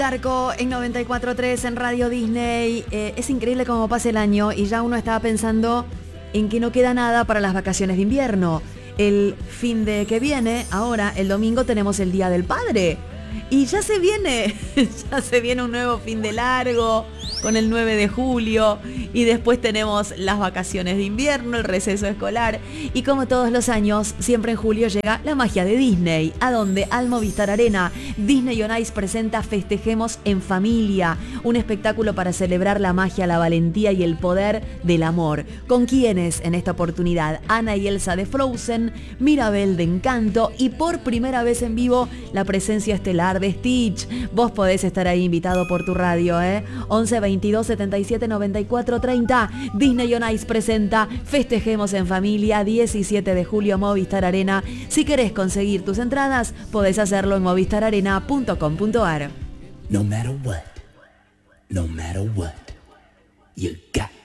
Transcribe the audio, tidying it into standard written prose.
Arco en 94.3 en Radio Disney. Es increíble cómo pasa el año y ya uno estaba pensando en que no queda nada para las vacaciones de invierno. El fin de que viene, ahora el domingo tenemos el Día del Padre. Y ya se viene un nuevo fin de largo con el 9 de julio y después tenemos las vacaciones de invierno, el receso escolar y como todos los años, siempre en julio llega la magia de Disney. ¿A dónde? Al Movistar Arena. Disney on Ice presenta Festejemos en Familia, un espectáculo para celebrar la magia, la valentía y el poder del amor. ¿Con quiénes en esta oportunidad? Anna y Elsa de Frozen, Mirabel de Encanto y por primera vez en vivo la presencia estelar de Stitch. Vos podés estar ahí invitado por tu radio, 11 22 77 94 30. Disney on Ice presenta Festejemos en Familia, 17 de julio, Movistar Arena. Si querés conseguir tus entradas, podés hacerlo en movistararena.com.ar. No matter what, you got